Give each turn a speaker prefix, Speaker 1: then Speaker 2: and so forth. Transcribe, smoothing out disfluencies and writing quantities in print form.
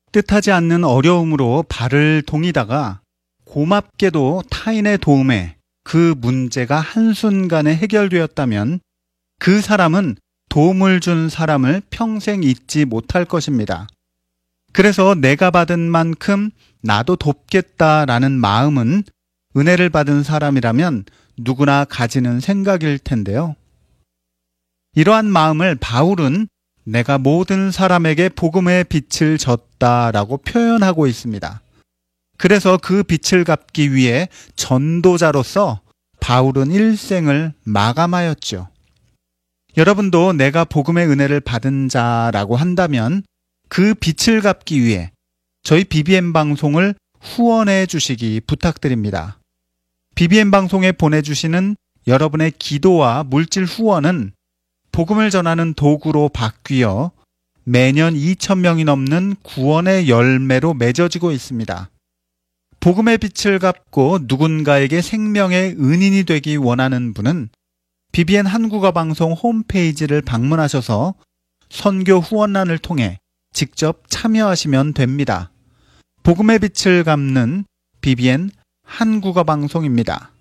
Speaker 1: 뜻하지 않는 어려움으로 발을 동이다가 고맙게도 타인의 도움에 그 문제가 한순간에 해결되었다면 그 사람은 도움을 준 사람을 평생 잊지 못할 것입니다. 그래서 내가 받은 만큼 나도 돕겠다라는 마음은 은혜를 받은 사람이라면 누구나 가지는 생각일 텐데요. 이러한 마음을 바울은 내가 모든 사람에게 복음의 빛을 줬다라고 표현하고 있습니다. 그래서 그 빛을 갚기 위해 전도자로서 바울은 일생을 마감하였죠. 여러분도 내가 복음의 은혜를 받은 자라고 한다면 그 빛을 갚기 위해 저희 BBM 방송을 후원해 주시기 부탁드립니다. BBM 방송에 보내주시는 여러분의 기도와 물질 후원은 복음을 전하는 도구로 바뀌어 매년 2,000명이 넘는 구원의 열매로 맺어지고 있습니다. 복음의 빛을 갚고 누군가에게 생명의 은인이 되기 원하는 분은 BBN 한국어 방송 홈페이지를 방문하셔서 선교 후원란을 통해 직접 참여하시면 됩니다. 복음의 빛을 갚는 BBN 한국어 방송입니다.